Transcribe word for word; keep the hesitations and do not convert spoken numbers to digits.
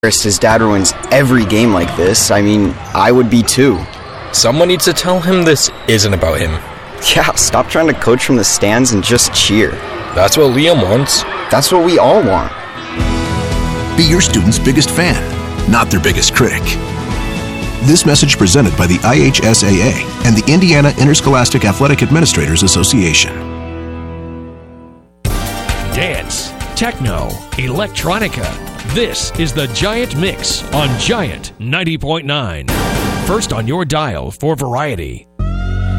His dad ruins every game like this. I mean, I would be too. Someone needs to tell him this isn't about him. Yeah, stop trying to coach from the stands and just cheer. That's what Liam wants. That's what we all want. Be your student's biggest fan, not their biggest critic. This message presented by the I H S A A and the Indiana Interscholastic Athletic Administrators Association. Dance, techno, electronica. This is the Giant Mix on Giant ninety point nine. First on your dial for variety.